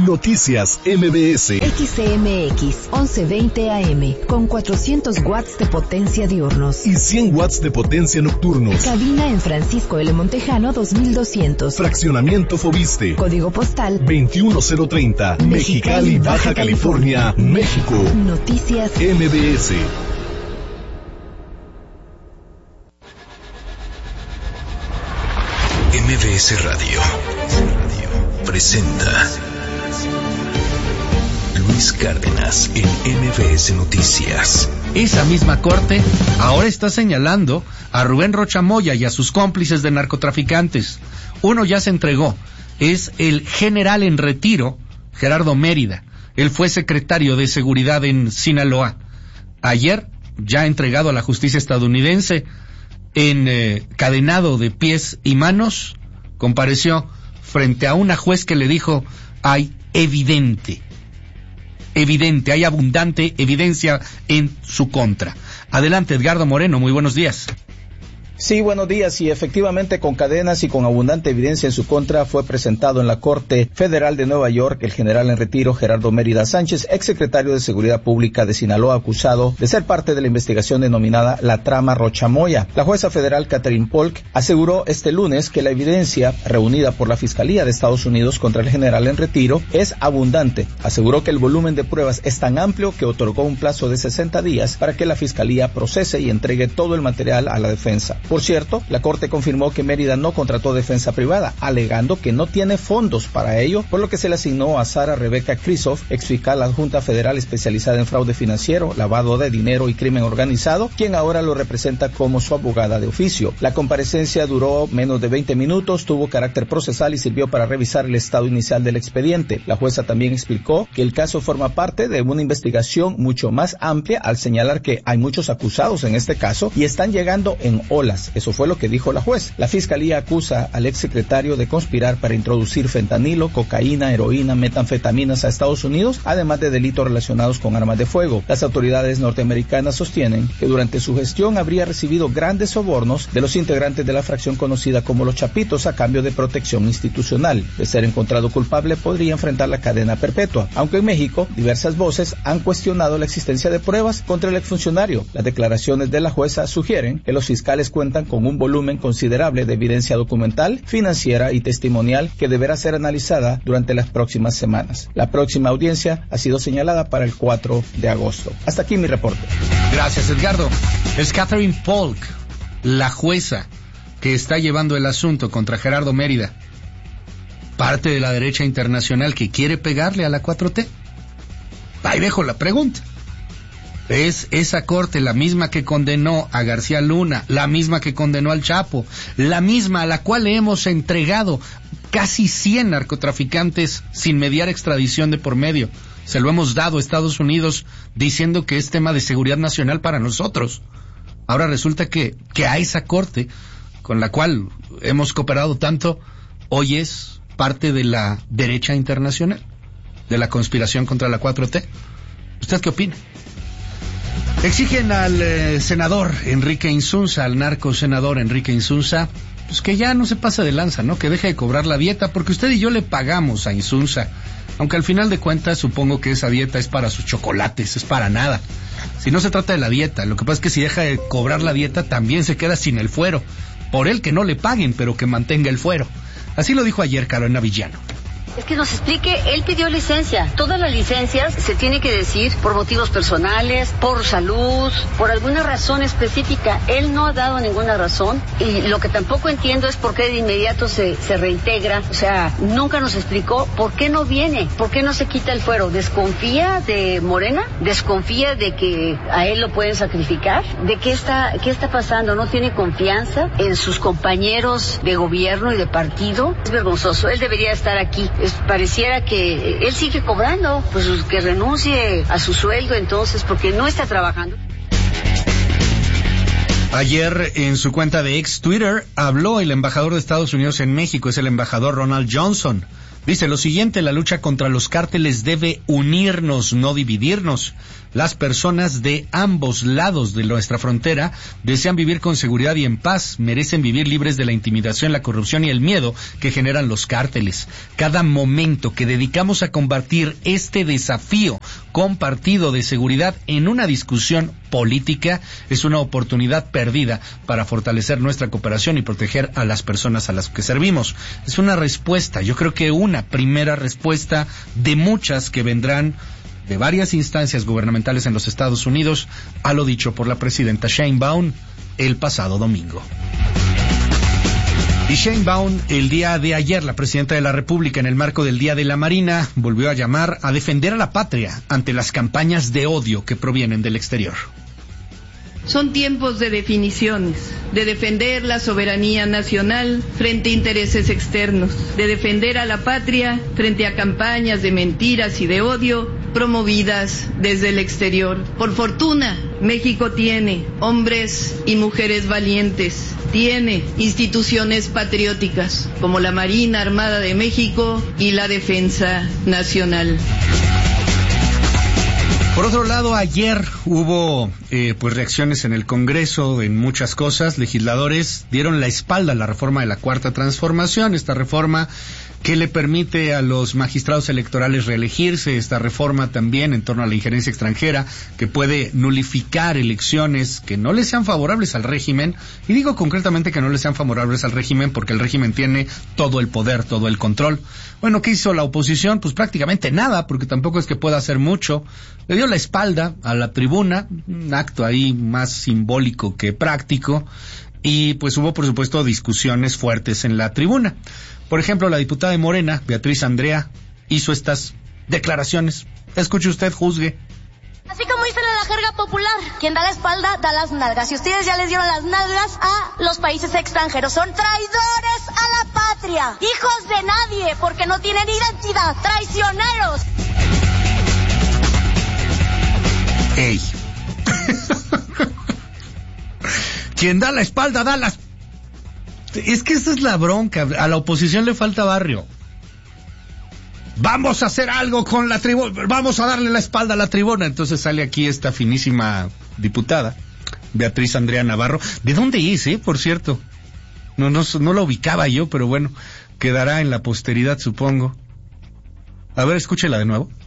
Noticias MBS. XCMX 1120 AM con 400 watts de potencia diurnos y 100 watts de potencia nocturnos. Cabina en Francisco L. Montejano 2200. Fraccionamiento Fobiste. Código postal 21030. Mexicali, Baja California, México. Noticias MBS. MBS Radio presenta Luis Cárdenas en MBS Noticias. Esa misma corte ahora está señalando a Rubén Rocha Moya y a sus cómplices de narcotraficantes. Uno ya se entregó, es el general en retiro, Gerardo Mérida. Él fue secretario de Seguridad en Sinaloa. Ayer, ya entregado a la justicia estadounidense, encadenado de pies y manos, compareció frente a una juez que le dijo: hay evidente, hay abundante evidencia en su contra. Adelante, Edgardo Moreno, muy buenos días. Sí, buenos días. Y efectivamente, con cadenas y con abundante evidencia en su contra, fue presentado en la Corte Federal de Nueva York el general en retiro Gerardo Mérida Sánchez, exsecretario de Seguridad Pública de Sinaloa, acusado de ser parte de la investigación denominada la trama Rocha Moya. La jueza federal Katherine Polk aseguró este lunes que la evidencia reunida por la Fiscalía de Estados Unidos contra el general en retiro es abundante. Aseguró que el volumen de pruebas es tan amplio que otorgó un plazo de 60 días para que la Fiscalía procese y entregue todo el material a la defensa. Por cierto, la Corte confirmó que Mérida no contrató defensa privada, alegando que no tiene fondos para ello, por lo que se le asignó a Sara Rebeca Krisoff, exfiscal adjunta federal especializada en fraude financiero, lavado de dinero y crimen organizado, quien ahora lo representa como su abogada de oficio. La comparecencia duró menos de 20 minutos, tuvo carácter procesal y sirvió para revisar el estado inicial del expediente. La jueza también explicó que el caso forma parte de una investigación mucho más amplia, al señalar que hay muchos acusados en este caso y están llegando en olas. Eso fue lo que dijo la juez. La Fiscalía acusa al exsecretario de conspirar para introducir fentanilo, cocaína, heroína, metanfetaminas a Estados Unidos, además de delitos relacionados con armas de fuego. Las autoridades norteamericanas sostienen que durante su gestión habría recibido grandes sobornos de los integrantes de la fracción conocida como los Chapitos a cambio de protección institucional. De ser encontrado culpable, podría enfrentar la cadena perpetua. Aunque en México, diversas voces han cuestionado la existencia de pruebas contra el exfuncionario. Las declaraciones de la jueza sugieren que los fiscales cuentan con un volumen considerable de evidencia documental, financiera y testimonial que deberá ser analizada durante las próximas semanas. La próxima audiencia ha sido señalada para el 4 de agosto. Hasta aquí mi reporte. Gracias, Edgardo. Es Katherine Polk, la jueza que está llevando el asunto contra Gerardo Mérida, parte de la derecha internacional que quiere pegarle a la 4T. Ahí dejo la pregunta. Es esa corte la misma que condenó a García Luna, la misma que condenó al Chapo, la misma a la cual le hemos entregado casi 100 narcotraficantes sin mediar extradición de por medio. Se lo hemos dado a Estados Unidos diciendo que es tema de seguridad nacional para nosotros. Ahora resulta que a esa corte con la cual hemos cooperado tanto, hoy es parte de la derecha internacional, de la conspiración contra la 4T. ¿Usted qué opina? Exigen al senador Enrique Insunza, al narco senador Enrique Insunza, pues que ya no se pase de lanza, ¿no? Que deje de cobrar la dieta, porque usted y yo le pagamos a Insunza, aunque al final de cuentas supongo que esa dieta es para sus chocolates, es para nada. Si no se trata de la dieta, lo que pasa es que si deja de cobrar la dieta también se queda sin el fuero. Por él que no le paguen, pero que mantenga el fuero. Así lo dijo ayer Carolina Villano. Es que nos explique, él pidió licencia. Todas las licencias se tiene que decir por motivos personales, por salud, por alguna razón específica. Él no ha dado ninguna razón y lo que tampoco entiendo es por qué de inmediato se reintegra. O sea, nunca nos explicó por qué no viene, por qué no se quita el fuero. ¿Desconfía de Morena? ¿Desconfía de que a él lo pueden sacrificar? ¿De qué está pasando? ¿No tiene confianza en sus compañeros de gobierno y de partido? Es vergonzoso. Él debería estar aquí. Pareciera que él sigue cobrando, pues que renuncie a su sueldo entonces, porque no está trabajando. Ayer en su cuenta de ex Twitter habló el embajador de Estados Unidos en México, es el embajador Ronald Johnson. Dice lo siguiente: la lucha contra los cárteles debe unirnos, no dividirnos. Las personas de ambos lados de nuestra frontera desean vivir con seguridad y en paz, merecen vivir libres de la intimidación, la corrupción y el miedo que generan los cárteles. Cada momento que dedicamos a combatir este desafío compartido de seguridad en una discusión política es una oportunidad perdida para fortalecer nuestra cooperación y proteger a las personas a las que servimos. Es una respuesta, yo creo que una primera respuesta de muchas que vendrán de varias instancias gubernamentales en los Estados Unidos a lo dicho por la presidenta Sheinbaum el pasado domingo. Y Sheinbaum, el día de ayer, la presidenta de la República, en el marco del Día de la Marina, volvió a llamar a defender a la patria ante las campañas de odio que provienen del exterior. Son tiempos de definiciones, de defender la soberanía nacional frente a intereses externos, de defender a la patria frente a campañas de mentiras y de odio promovidas desde el exterior. Por fortuna, México tiene hombres y mujeres valientes, tiene instituciones patrióticas como la Marina Armada de México y la Defensa Nacional. Por otro lado, ayer hubo pues reacciones en el Congreso en muchas cosas. Legisladores dieron la espalda a la reforma de la Cuarta Transformación, esta reforma que le permite a los magistrados electorales reelegirse, esta reforma también en torno a la injerencia extranjera que puede nulificar elecciones que no le sean favorables al régimen, y digo concretamente que no le sean favorables al régimen porque el régimen tiene todo el poder, todo el control. Bueno, ¿qué hizo la oposición? Pues prácticamente nada, porque tampoco es que pueda hacer mucho. Le dio la espalda a la tribuna, un acto ahí más simbólico que práctico, y pues hubo por supuesto discusiones fuertes en la tribuna. Por ejemplo, la diputada de Morena, Beatriz Andrea, hizo estas declaraciones. Escuche usted, juzgue. Así como dicen en la jerga popular, quien da la espalda da las nalgas. Y ustedes ya les dieron las nalgas a los países extranjeros. Son traidores a la patria, hijos de nadie, porque no tienen identidad, traicioneros. ¡Ey! Quien da la espalda da las... Es que esa es la bronca. A la oposición le falta barrio. Vamos a hacer algo con la tribuna, vamos a darle la espalda a la tribuna. Entonces sale aquí esta finísima diputada, Beatriz Andrea Navarro. ¿De dónde es, por cierto? No la ubicaba yo, pero bueno, quedará en la posteridad, supongo. A ver, escúchela de nuevo.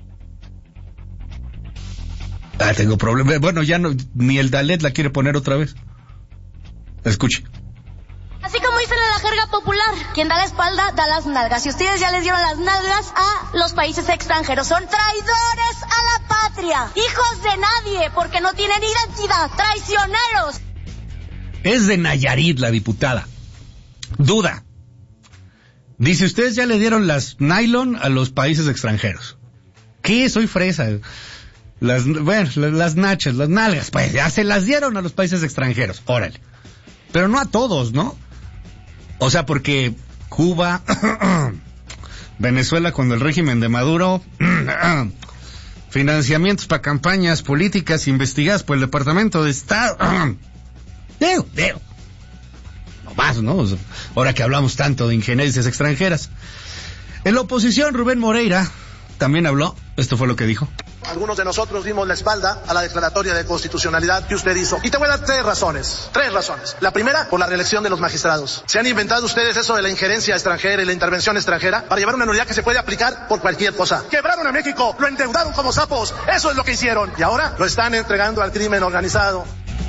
Tengo problemas. Bueno, ya no, ni el Dalet la quiere poner otra vez. Escuche. Así como dicen en la jerga popular, quien da la espalda da las nalgas. Y ustedes ya les dieron las nalgas a los países extranjeros. Son traidores a la patria, hijos de nadie, porque no tienen identidad, traicioneros. Es de Nayarit la diputada. Duda. Dice, ustedes ya le dieron las nylon a los países extranjeros. ¿Qué? Soy fresa. Las nachas, las nalgas, pues ya se las dieron a los países extranjeros. Órale. Pero no a todos, ¿no? O sea, porque Cuba, Venezuela con el régimen de Maduro, financiamientos para campañas políticas investigadas por el Departamento de Estado. Digo. No más, ¿no? O sea, ahora que hablamos tanto de injerencias extranjeras. En la oposición, Rubén Moreira también habló. Esto fue lo que dijo. Algunos de nosotros dimos la espalda a la declaratoria de constitucionalidad que usted hizo. Y te voy a dar tres razones. La primera, por la reelección de los magistrados. ¿Se han inventado ustedes eso de la injerencia extranjera y la intervención extranjera para llevar una nulidad que se puede aplicar por cualquier cosa? Quebraron a México, lo endeudaron como sapos. Eso es lo que hicieron. Y ahora lo están entregando al crimen organizado.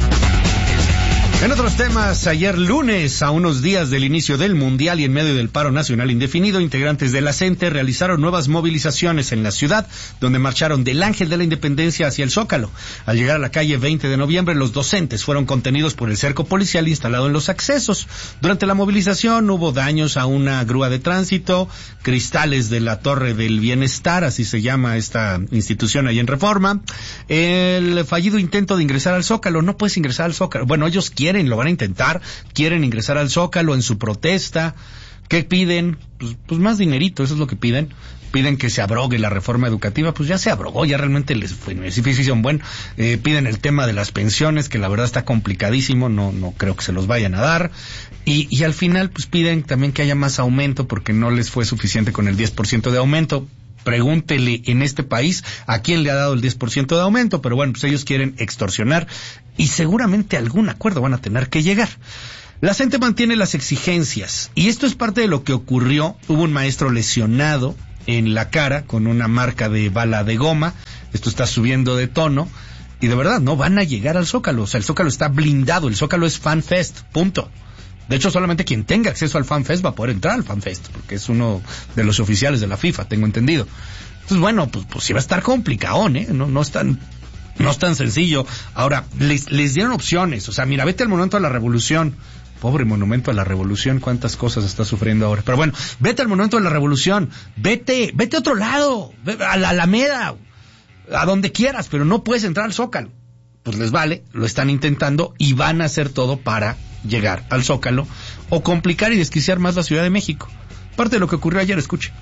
En otros temas, ayer lunes, a unos días del inicio del Mundial y en medio del paro nacional indefinido, integrantes de la CENTE realizaron nuevas movilizaciones en la ciudad, donde marcharon del Ángel de la Independencia hacia el Zócalo. Al llegar a la calle 20 de noviembre, los docentes fueron contenidos por el cerco policial instalado en los accesos. Durante la movilización hubo daños a una grúa de tránsito, cristales de la Torre del Bienestar, así se llama esta institución ahí en Reforma. El fallido intento de ingresar al Zócalo, no puedes ingresar al Zócalo. Bueno, ellos lo van a intentar, quieren ingresar al Zócalo en su protesta ¿Qué piden? Pues más dinerito, eso es lo que piden. Piden que se abrogue la reforma educativa, pues ya se abrogó, ya realmente les fue un buen. Piden el tema de las pensiones, que la verdad está complicadísimo, no creo que se los vayan a dar. Y al final, pues piden también que haya más aumento, porque no les fue suficiente con el 10% de aumento. Pregúntele en este país a quién le ha dado el 10% de aumento, pero bueno, pues ellos quieren extorsionar y seguramente a algún acuerdo van a tener que llegar. La gente mantiene las exigencias y esto es parte de lo que ocurrió. Hubo un maestro lesionado en la cara con una marca de bala de goma. Esto está subiendo de tono y de verdad no van a llegar al Zócalo. O sea, el Zócalo está blindado, el Zócalo es FanFest, punto. De hecho, solamente quien tenga acceso al FanFest va a poder entrar al FanFest, porque es uno de los oficiales de la FIFA, tengo entendido. Entonces, bueno, pues sí va a estar complicado, no es tan sencillo. Ahora, les dieron opciones. O sea, mira, vete al Monumento a la Revolución. Pobre Monumento a la Revolución, cuántas cosas está sufriendo ahora. Pero bueno, vete al Monumento a la Revolución, vete a otro lado, a la Alameda, a donde quieras, pero no puedes entrar al Zócalo. Pues les vale, lo están intentando y van a hacer todo para llegar al Zócalo o complicar y desquiciar más la Ciudad de México. Parte de lo que ocurrió ayer, escuche.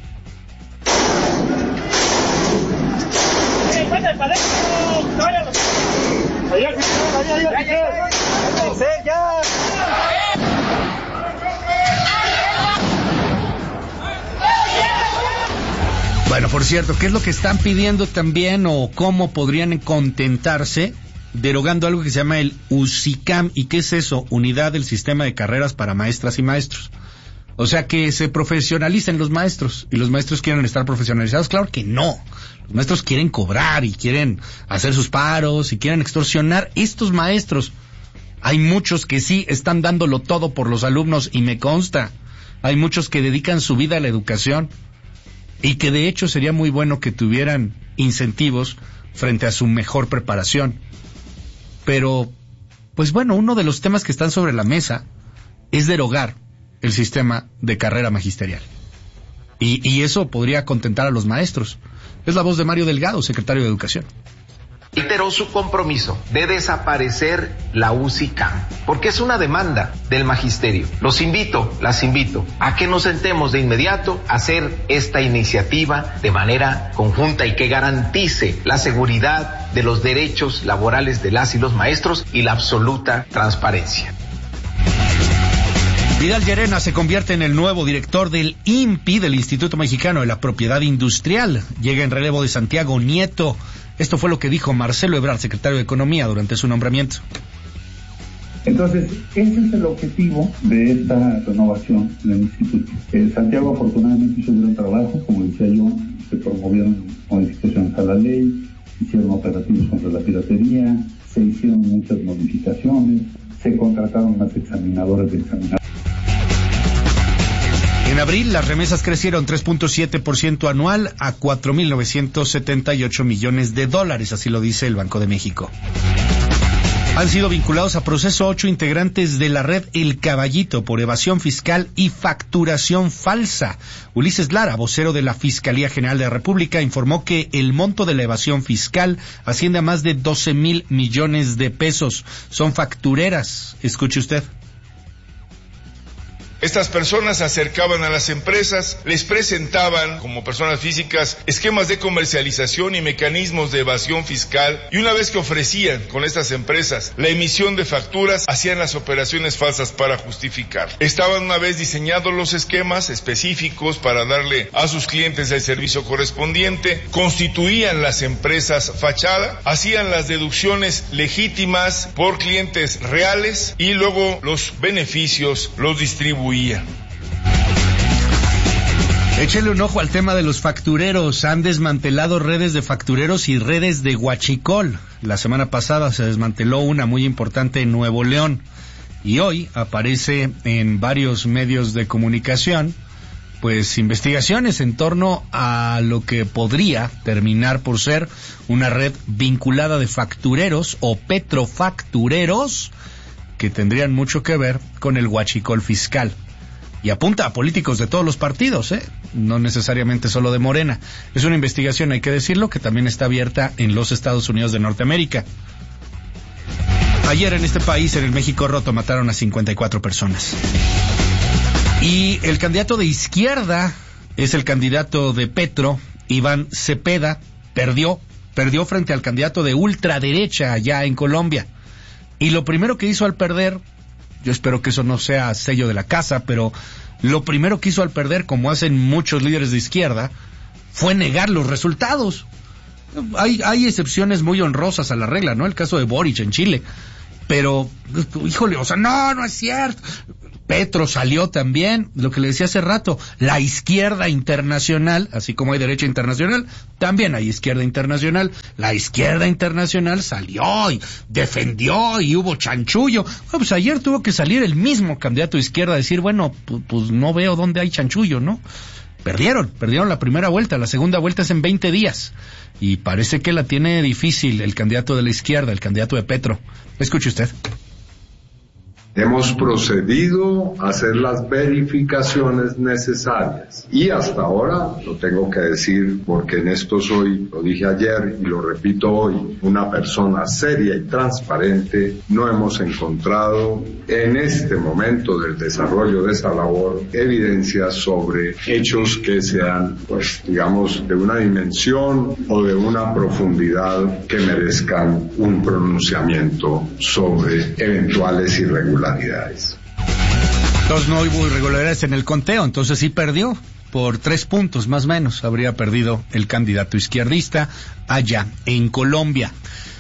Bueno, por cierto, ¿qué es lo que están pidiendo también o cómo podrían contentarse? Derogando algo que se llama el USICAM. ¿Y qué es eso? Unidad del Sistema de Carreras para Maestras y Maestros. O sea, que se profesionalicen los maestros. ¿Y los maestros quieren estar profesionalizados? Claro que no. Los maestros quieren cobrar y quieren hacer sus paros y quieren extorsionar. Estos maestros, hay muchos que sí están dándolo todo por los alumnos y me consta. Hay muchos que dedican su vida a la educación y que de hecho sería muy bueno que tuvieran incentivos frente a su mejor preparación. Pero, pues bueno, uno de los temas que están sobre la mesa es derogar el sistema de carrera magisterial. Y eso podría contentar a los maestros. Es la voz de Mario Delgado, secretario de Educación. Reiteró su compromiso de desaparecer la USICAM, porque es una demanda del magisterio. Las invito a que nos sentemos de inmediato a hacer esta iniciativa de manera conjunta y que garantice la seguridad de los derechos laborales de las y los maestros y la absoluta transparencia. Vidal Llerena se convierte en el nuevo director del INPI, del Instituto Mexicano de la Propiedad Industrial. Llega en relevo de Santiago Nieto. Esto fue lo que dijo Marcelo Ebrard, secretario de Economía, durante su nombramiento. Entonces, ese es el objetivo de esta renovación del instituto. Santiago afortunadamente hizo un gran trabajo, como decía yo, se promovieron modificaciones a la ley, se hicieron operativos contra la piratería, se hicieron muchas modificaciones, se contrataron más examinadores de examinadores. En abril, las remesas crecieron 3.7% anual a 4.978 millones de dólares, así lo dice el Banco de México. Han sido vinculados a proceso 8 integrantes de la red El Caballito por evasión fiscal y facturación falsa. Ulises Lara, vocero de la Fiscalía General de la República, informó que el monto de la evasión fiscal asciende a más de 12,000 millones de pesos. Son factureras. Escuche usted. Estas personas se acercaban a las empresas, les presentaban como personas físicas esquemas de comercialización y mecanismos de evasión fiscal y una vez que ofrecían con estas empresas la emisión de facturas, hacían las operaciones falsas para justificar. Estaban una vez diseñados los esquemas específicos para darle a sus clientes el servicio correspondiente, constituían las empresas fachada, hacían las deducciones legítimas por clientes reales y luego los beneficios los distribuían. Échele un ojo al tema de los factureros. Han desmantelado redes de factureros y redes de huachicol. La semana pasada se desmanteló una muy importante en Nuevo León. Y hoy aparece en varios medios de comunicación, pues investigaciones en torno a lo que podría terminar por ser una red vinculada de factureros o petrofactureros que tendrían mucho que ver con el huachicol fiscal. Y apunta a políticos de todos los partidos, no necesariamente solo de Morena. Es una investigación, hay que decirlo, que también está abierta en los Estados Unidos de Norteamérica. Ayer en este país, en el México roto, mataron a 54 personas. Y el candidato de izquierda es el candidato de Petro, Iván Cepeda. Perdió frente al candidato de ultraderecha allá en Colombia. Y lo primero que hizo al perder, yo espero que eso no sea sello de la casa, pero lo primero que hizo al perder, como hacen muchos líderes de izquierda, fue negar los resultados. Hay excepciones muy honrosas a la regla, ¿no? El caso de Boric en Chile. Pero, híjole, o sea, no es cierto. Petro salió también, lo que le decía hace rato, la izquierda internacional, así como hay derecha internacional, también hay izquierda internacional. La izquierda internacional salió y defendió y hubo chanchullo. Bueno, pues ayer tuvo que salir el mismo candidato de izquierda a decir, bueno, pues no veo dónde hay chanchullo, ¿no? Perdieron la primera vuelta, la segunda vuelta es en 20 días. Y parece que la tiene difícil el candidato de la izquierda, el candidato de Petro. Escuche usted. Hemos procedido a hacer las verificaciones necesarias y hasta ahora, lo tengo que decir porque en esto soy, lo dije ayer y lo repito hoy, una persona seria y transparente, no hemos encontrado en este momento del desarrollo de esa labor evidencias sobre hechos que sean, pues digamos, de una dimensión o de una profundidad que merezcan un pronunciamiento sobre eventuales irregularidades. Entonces no hubo irregularidades en el conteo, entonces sí perdió por 3 puntos más o menos, habría perdido el candidato izquierdista allá en Colombia.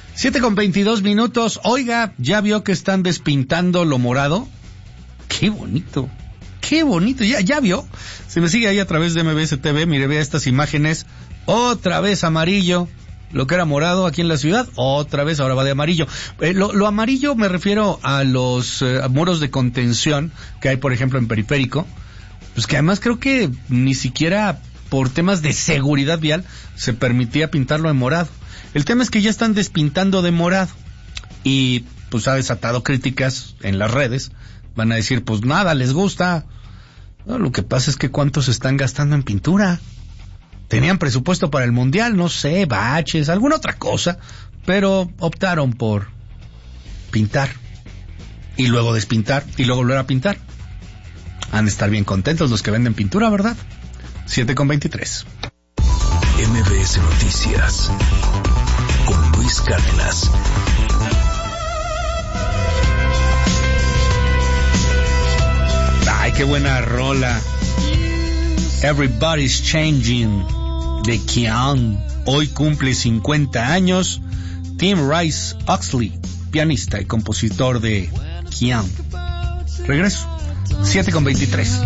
7:22. Oiga, ¿ya vio que están despintando lo morado? ¡Qué bonito! ¿Ya vio? Se me sigue ahí a través de MBS TV, mire, vea estas imágenes, otra vez amarillo. Lo que era morado aquí en la ciudad, otra vez ahora va de amarillo. Lo amarillo me refiero a los muros de contención que hay, por ejemplo, en Periférico, pues que además creo que ni siquiera por temas de seguridad vial se permitía pintarlo en morado. El tema es que ya están despintando de morado y pues ha desatado críticas en las redes. Van a decir, pues nada, les gusta. No, lo que pasa es que cuántos están gastando en pintura. Tenían presupuesto para el Mundial, no sé, baches, alguna otra cosa, pero optaron por pintar y luego despintar y luego volver a pintar. Han de estar bien contentos los que venden pintura, ¿verdad? 7:23. MBS Noticias con Luis Cárdenas. Ay, qué buena rola. Everybody's Changing de Kian. Hoy cumple 50 años. Tim Rice Oxley, pianista y compositor de Kian. Regreso. 7:23.